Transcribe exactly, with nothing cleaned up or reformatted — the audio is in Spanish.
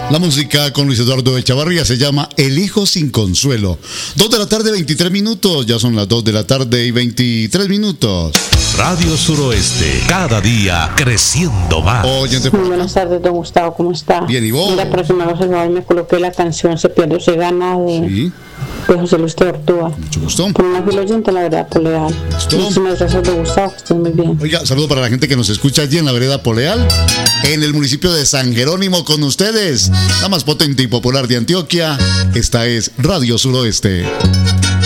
La música con Luis Eduardo Echavarría se llama El Hijo Sin Consuelo. Dos de la tarde, veintitrés minutos. Ya son las dos de la tarde y veintitrés minutos. Radio Suroeste, cada día creciendo más. Oyente. Muy buenas tardes, don Gustavo, ¿cómo está? Bien, ¿y vos? Mira, por eso me va me coloqué la canción Se pierde o se gana de, Sí. de José Luis Tortúa. Mucho gusto. Por una fiel oyente, la verdad, por leal. Listo. Muchísimas gracias, don Gustavo, que estén muy bien. Oiga, saludo para la gente que nos escucha allí en la vereda Poleal, en el municipio de San Jerónimo con ustedes. La más potente y popular de Antioquia. Esta es Radio Suroeste.